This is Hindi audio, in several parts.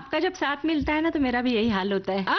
आपका जब साथ मिलता है ना तो मेरा भी यही हाल होता है।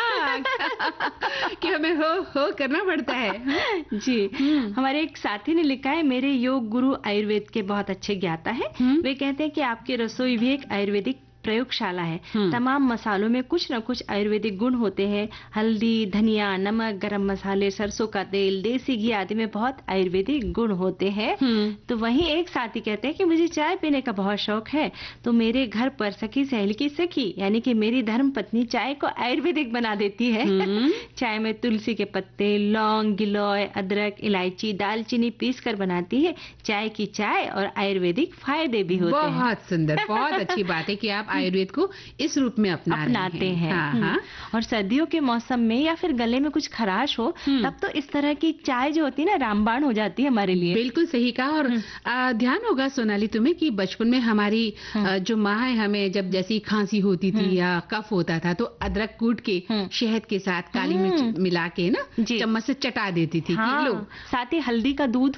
कि हमें हो करना पड़ता है। जी। हमारे एक साथी ने लिखा है, मेरे योग गुरु आयुर्वेद के बहुत अच्छे ज्ञाता है। वे कहते हैं कि आपकी रसोई भी एक आयुर्वेदिक प्रयोगशाला है। तमाम मसालों में कुछ न कुछ आयुर्वेदिक गुण होते हैं। हल्दी, धनिया, नमक, गरम मसाले, सरसों का तेल, देसी घी आदि में बहुत आयुर्वेदिक गुण होते हैं। तो वहीं एक साथी कहते हैं कि मुझे चाय पीने का बहुत शौक है, तो मेरे घर पर सखी सहेली की सखी यानी कि मेरी धर्म पत्नी चाय को आयुर्वेदिक बना देती है। चाय में तुलसी के पत्ते, लौंग, गिलोय, अदरक, इलायची, दालचीनी पीस कर बनाती है। चाय की चाय और आयुर्वेदिक फायदे भी होते हैं। बहुत सुंदर, बहुत अच्छी बात है कि आप आयुर्वेद को इस रूप में अपनाते हैं। हाँ। और सर्दियों के मौसम में या फिर गले में कुछ खराश हो तब तो इस तरह की चाय जो होती है ना रामबाण हो जाती है हमारे लिए। बिल्कुल सही कहा। और ध्यान होगा सोनाली तुम्हें कि बचपन में हमारी जो माँ है हमें जब जैसी खांसी होती थी या कफ होता था तो अदरक कूट के शहद के साथ काली मिर्च मिला के ना चम्मच से चटा देती थी। हाँ, लो। साथ ही हल्दी का दूध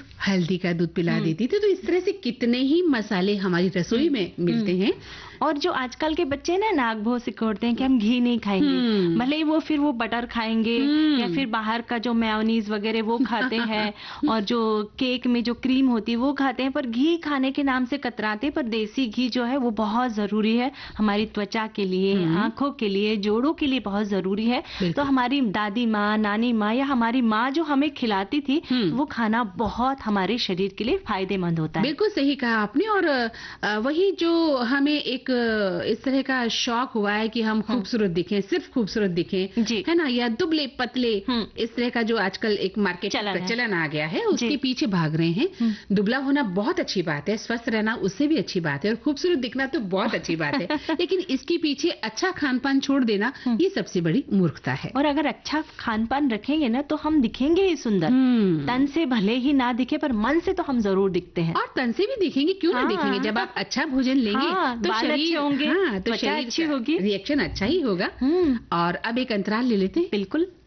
पिला देती थी। तो इस तरह से कितने ही मसाले हमारी रसोई में मिलते हैं। और जो आजकल के बच्चे ना नाक भौं सिकोड़ते हैं कि हम घी नहीं खाएंगे, भले ही वो फिर वो बटर खाएंगे या फिर बाहर का जो मेयोनीज वगैरह वो खाते हैं और जो केक में जो क्रीम होती है वो खाते हैं, पर घी खाने के नाम से कतराते हैं। पर देसी घी जो है वो बहुत जरूरी है हमारी त्वचा के लिए, आंखों के लिए, जोड़ों के लिए बहुत जरूरी है। तो हमारी दादी माँ, नानी माँ या हमारी माँ जो हमें खिलाती थी वो खाना बहुत हमारे शरीर के लिए फायदेमंद होता है। बिल्कुल सही कहा आपने। और वही जो हमें एक इस तरह का शौक हुआ है कि हम खूबसूरत दिखें, सिर्फ खूबसूरत दिखें, है ना, या दुबले पतले, इस तरह का जो आजकल एक मार्केट चलन आ गया है उसके पीछे भाग रहे हैं। दुबला होना बहुत अच्छी बात है, स्वस्थ रहना उससे भी अच्छी बात है, और खूबसूरत दिखना तो बहुत अच्छी बात है। लेकिन इसके पीछे अच्छा खान पान छोड़ देना ये सबसे बड़ी मूर्खता है। और अगर अच्छा खान पान रखेंगे ना तो हम दिखेंगे ही सुंदर। तन से भले ही ना दिखे पर मन से तो हम जरूर दिखते हैं। और तन से भी दिखेंगे, क्यों ना दिखेंगे। जब आप अच्छा भोजन लेंगे तो शरीर होंगे, तो त्वचा अच्छी होगी, रिएक्शन अच्छा ही होगा। और अब एक अंतराल ले लेते हैं। बिल्कुल।